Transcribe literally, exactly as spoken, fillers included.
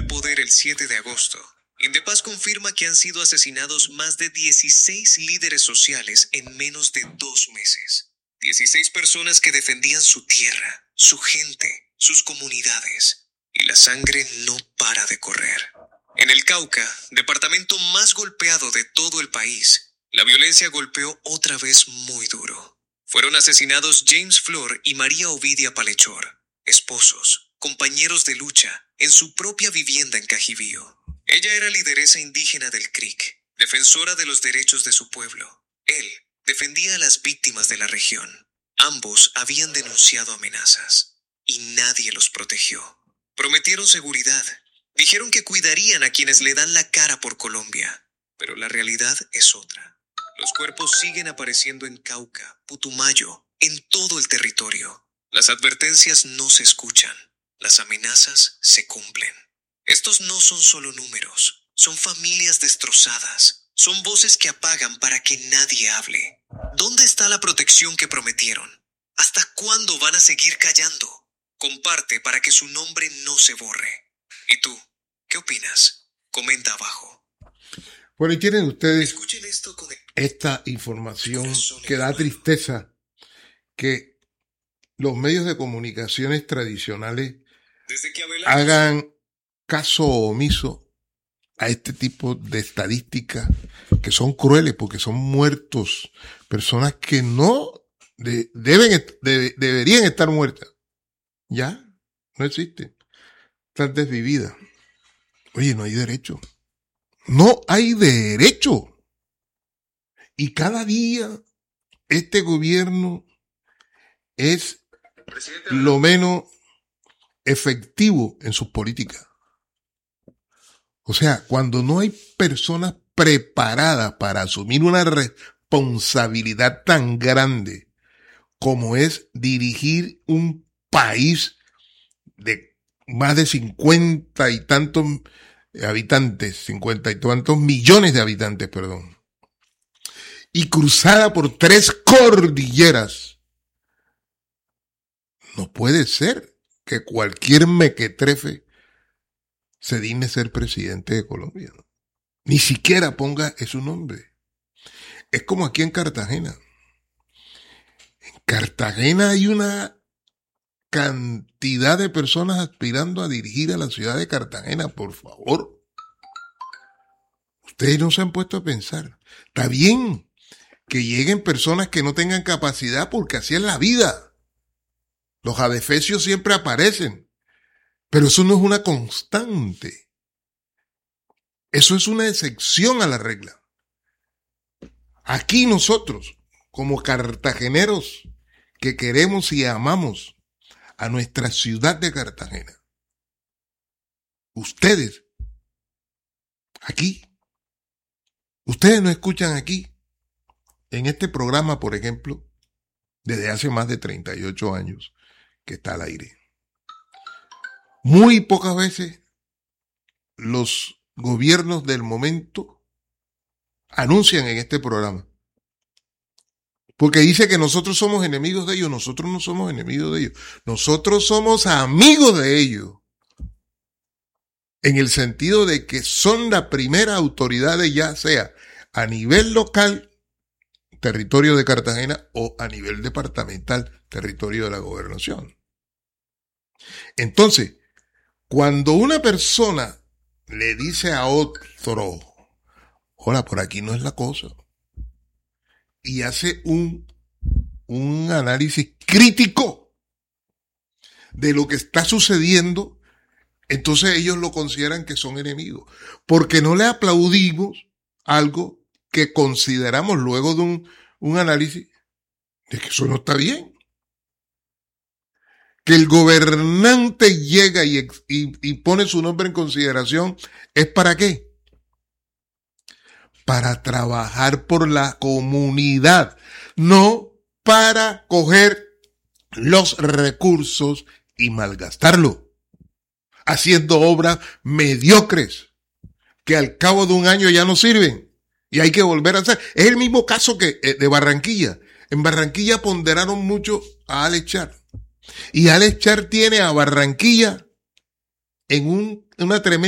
poder el siete de agosto, Indepaz confirma que han sido asesinados más de dieciséis líderes sociales en menos de dos meses. dieciséis personas que defendían su tierra, su gente, sus comunidades. Y la sangre no para de correr. En el Cauca, departamento más golpeado de todo el país, la violencia golpeó otra vez muy duro. Fueron asesinados James Flor y María Ovidia Palechor, esposos, compañeros de lucha, en su propia vivienda en Cajibío. Ella era lideresa indígena del Creek, defensora de los derechos de su pueblo. Él defendía a las víctimas de la región. Ambos habían denunciado amenazas y nadie los protegió. Prometieron seguridad. Dijeron que cuidarían a quienes le dan la cara por Colombia. Pero la realidad es otra. Los cuerpos siguen apareciendo en Cauca, Putumayo, en todo el territorio. Las advertencias no se escuchan. Las amenazas se cumplen. Estos no son solo números. Son familias destrozadas. Son voces que apagan para que nadie hable. ¿Dónde está la protección que prometieron? ¿Hasta cuándo van a seguir callando? Comparte para que su nombre no se borre. ¿Y tú? ¿Qué opinas? Comenta abajo. Bueno, y tienen ustedes Escuchen esto con el... esta información que da tristeza, que los medios de comunicaciones tradicionales Desde que Abelardo... hagan caso omiso a este tipo de estadísticas que son crueles porque son muertos, personas que no de, deben de, deberían estar muertas. Ya, no existen. Están desvividas. Oye, no hay derecho. No hay derecho. Y cada día este gobierno es lo menos efectivo en sus políticas. O sea, cuando no hay personas preparadas para asumir una responsabilidad tan grande como es dirigir un país de más de cincuenta y tantos habitantes, cincuenta y tantos millones de habitantes, perdón, y cruzada por tres cordilleras, no puede ser que cualquier mequetrefe se digne ser presidente de Colombia. Ni siquiera ponga su nombre. Es como aquí en Cartagena. En Cartagena hay una cantidad de personas aspirando a dirigir a la ciudad de Cartagena, por favor. Ustedes no se han puesto a pensar. Está bien que lleguen personas que no tengan capacidad porque así es la vida. Los adefesios siempre aparecen. Pero eso no es una constante. Eso es una excepción a la regla. Aquí nosotros, como cartageneros que queremos y amamos a nuestra ciudad de Cartagena, ustedes, aquí, ustedes no escuchan aquí, en este programa, por ejemplo, desde hace más de treinta y ocho años que está al aire. Muy pocas veces los gobiernos del momento anuncian en este programa. Porque dice que nosotros somos enemigos de ellos. Nosotros no somos enemigos de ellos. Nosotros somos amigos de ellos. En el sentido de que son la primera autoridad, ya sea a nivel local, territorio de Cartagena, o a nivel departamental, territorio de la gobernación. Entonces, cuando una persona le dice a otro, hola, por aquí no es la cosa, y hace un, un análisis crítico de lo que está sucediendo, entonces ellos lo consideran que son enemigos, porque no le aplaudimos algo que consideramos luego de un, un análisis de que eso no está bien. Que el gobernante llega y, y, y pone su nombre en consideración, ¿es para qué? Para trabajar por la comunidad, no para coger los recursos y malgastarlo, haciendo obras mediocres que al cabo de un año ya no sirven y hay que volver a hacer. Es el mismo caso que de Barranquilla. En Barranquilla ponderaron mucho a Alex Char. Y Alex Char tiene a Barranquilla en un, una tremenda